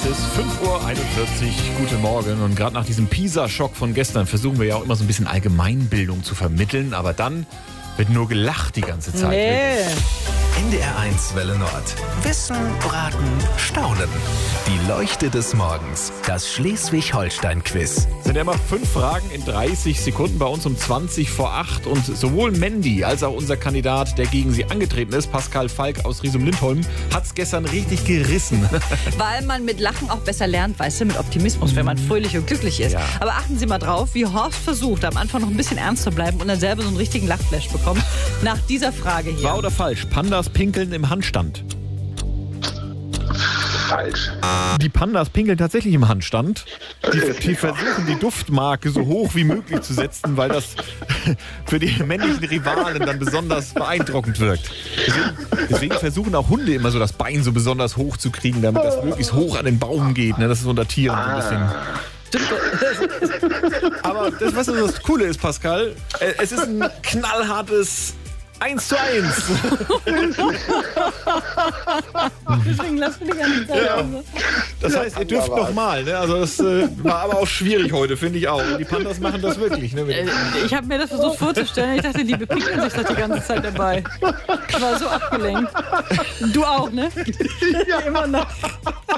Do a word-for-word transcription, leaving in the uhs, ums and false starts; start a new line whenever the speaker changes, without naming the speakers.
ist fünf Uhr einundvierzig. Guten Morgen. Und gerade nach diesem Pisa-Schock von gestern versuchen wir ja auch immer so ein bisschen Allgemeinbildung zu vermitteln. Aber dann wird nur gelacht die ganze Zeit.
Nee.
N D R eins Welle Nord. Wissen, Braten, Staunen. Die Leuchte des Morgens. Das Schleswig-Holstein-Quiz.
Es sind ja immer fünf Fragen in dreißig Sekunden, bei uns um zwanzig vor acht. Und sowohl Mandy als auch unser Kandidat, der gegen sie angetreten ist, Pascal Falk aus Riesum-Lindholm, hat es gestern richtig gerissen.
Weil man mit Lachen auch besser lernt, weißt du, mit Optimismus, wenn man fröhlich und glücklich ist.
Ja.
Aber achten Sie mal drauf, wie Horst versucht, am Anfang noch ein bisschen ernst zu bleiben und dann selber so einen richtigen Lachflash bekommt. Nach dieser Frage hier.
Wahr oder falsch? Pandas pinkeln im Handstand.
Falsch.
Die Pandas pinkeln tatsächlich im Handstand. Die, die versuchen, die Duftmarke so hoch wie möglich zu setzen, weil das für die männlichen Rivalen dann besonders beeindruckend wirkt. Deswegen, deswegen versuchen auch Hunde immer so das Bein so besonders hoch zu kriegen, damit das möglichst hoch an den Baum geht. Ne? Das ist unter Tieren so ein bisschen. Aber das, was das Coole ist, Pascal, äh, es ist ein knallhartes eins zu eins.
Deswegen lass mich gar nicht sagen.
Ja. Das heißt, ihr dürft nochmal. Ne? Also das äh, war aber auch schwierig heute, finde ich auch. Und die Pandas machen das wirklich. Ne?
Äh, Ich habe mir das versucht vorzustellen. Ich dachte, die bepinkeln sich doch die ganze Zeit dabei. Ich war so abgelenkt. Du auch, ne? Ja. Immer noch.